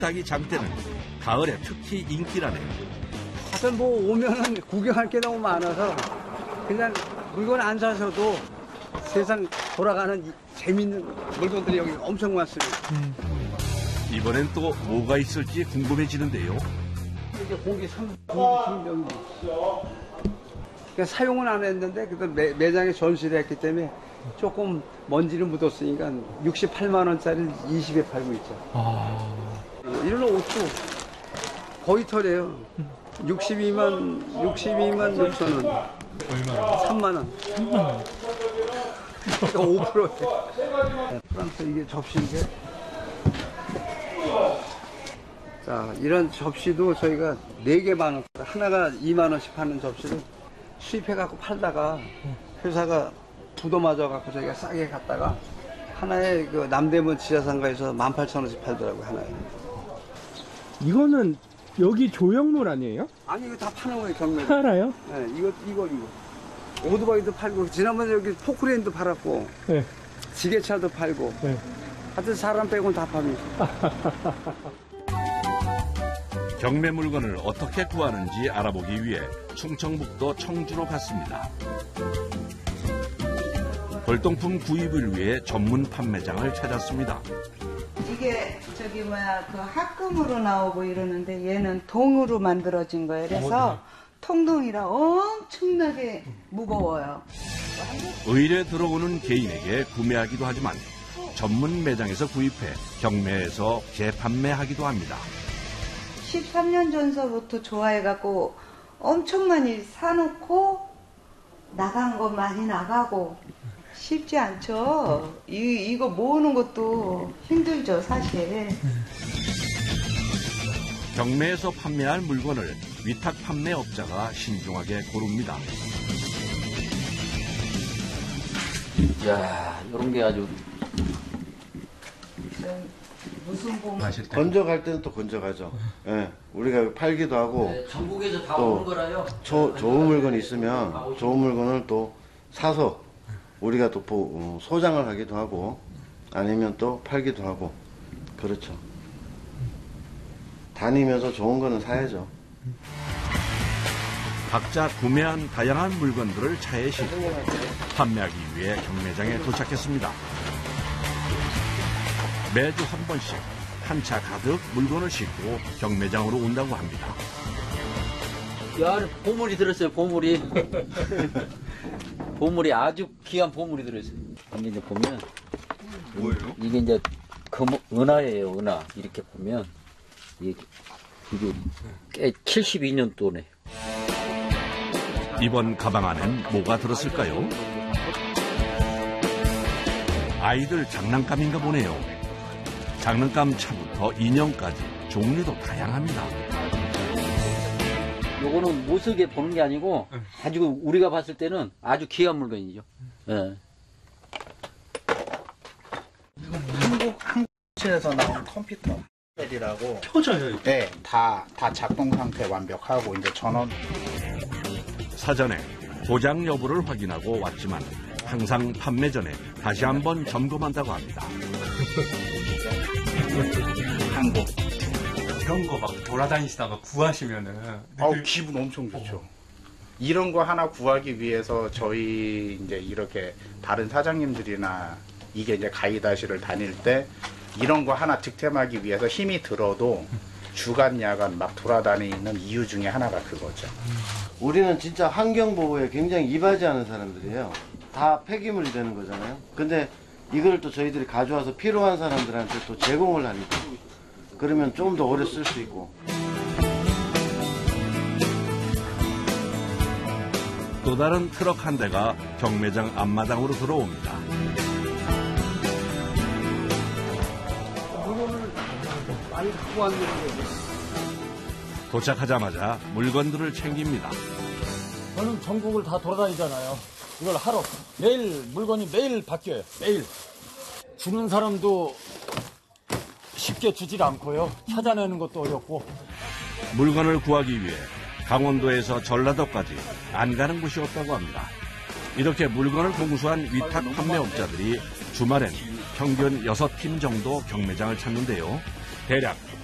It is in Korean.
뚝딱이 장대는 가을에 특히 인기라네요. 하여튼 뭐 오면은 구경할 게 너무 많아서 그냥 물건 안 사셔도 세상 돌아가는 재밌는 물건들이 여기 엄청 많습니다. 이번엔 또 뭐가 있을지 궁금해지는데요. 이게 공기清명기. 그러니까 사용은 안 했는데 그래도 매장에 전시를 했기 때문에 조금 먼지를 묻었으니까 68만 원짜리 20에 팔고 있죠. 이런 옷도 거의 털이에요. 62만 6천 원. 얼마나? 3만 원. 3만 원. 그러니까 5%. 프랑스 이게 접시인데. 자, 이런 접시도 저희가 4개 만 원, 하나가 2만 원씩 파는 접시를 수입해갖고 팔다가 회사가 부도 맞아갖고 저희가 싸게 갔다가 하나에 그 남대문 지하상가에서 18,000원씩 팔더라고요, 하나에. 이거는 여기 조형물 아니에요? 아니, 이거 다 파는 거예요, 경매. 팔아요? 네, 이거. 오토바이도 팔고, 지난번에 여기 포크레인도 팔았고, 네. 지게차도 팔고, 네. 하여튼 사람 빼고는 다 팝니다. 경매 물건을 어떻게 구하는지 알아보기 위해 충청북도 청주로 갔습니다. 골동품 구입을 위해 전문 판매장을 찾았습니다. 이게 그 합금으로 나오고 이러는데 얘는 동으로 만들어진 거예요. 그래서 통동이라 엄청나게 무거워요. 의뢰 들어오는 개인에게 구매하기도 하지만 전문 매장에서 구입해 경매에서 재판매하기도 합니다. 13년 전서부터 좋아해갖고 엄청 많이 사놓고 나간 거 많이 나가고 쉽지 않죠. 이거 모으는 것도 힘들죠, 사실. 경매에서 판매할 물건을 위탁 판매업자가 신중하게 고릅니다. 이야, 이런 게 아주 무슨 봄 건져갈 때는 또 건져가죠. 예, 우리가 팔기도 하고 네, 전국에서 다 또 오는 거라요. 좋은 물건이 있으면 좋은 물건을 또 사서 우리가 또 소장을 하기도 하고 아니면 또 팔기도 하고 그렇죠. 다니면서 좋은 거는 사야죠. 각자 구매한 다양한 물건들을 차에 싣고 판매하기 위해 경매장에 도착했습니다. 매주 한 번씩 한 차 가득 물건을 싣고 경매장으로 온다고 합니다. 이 안에 보물이 들었어요, 보물이. 보물이 아주 귀한 보물이 들었어요. 이게 이제 보면 뭐예요? 이게 이제 은하예요, 은하. 이렇게 보면 이게 꽤 72년 도네. 이번 가방 안엔 뭐가 들었을까요? 아이들 장난감인가 보네요. 장난감 차부터 인형까지 종류도 다양합니다. 요거는 모습에 보는 게 아니고 아주 우리가 봤을 때는 아주 귀한 물건이죠. 네. 한국에서 나온 컴퓨터 이라고 펴져요. 네, 다 작동 상태 완벽하고 이제 전원 사전에 고장 여부를 확인하고 왔지만 항상 판매 전에 다시 한번 점검한다고 합니다. 한국 이런 거 막 돌아다니시다가 구하시면은 기분 엄청 좋죠. 이런 거 하나 구하기 위해서 저희 이제 이렇게 다른 사장님들이나 이게 이제 가이다시를 다닐 때 이런 거 하나 득템하기 위해서 힘이 들어도 주간 야간 막 돌아다니는 이유 중에 하나가 그거죠. 우리는 진짜 환경보호에 굉장히 이바지하는 사람들이에요. 다 폐기물이 되는 거잖아요. 근데 이걸 또 저희들이 가져와서 필요한 사람들한테 또 제공을 하니까 그러면 좀 더 오래 쓸 수 있고. 또 다른 트럭 한 대가 경매장 앞마당으로 들어옵니다. 물건을 많이 갖고 왔는데 도착하자마자 물건들을 챙깁니다. 저는 전국을 다 돌아다니잖아요. 이걸 하러 매일 물건이 매일 바뀌어요. 매일 주는 사람도 쉽게 주질 않고요. 찾아내는 것도 어렵고. 물건을 구하기 위해 강원도에서 전라도까지 안 가는 곳이 없다고 합니다. 이렇게 물건을 공수한 위탁 판매업자들이 주말엔 평균 6팀 정도 경매장을 찾는데요. 대략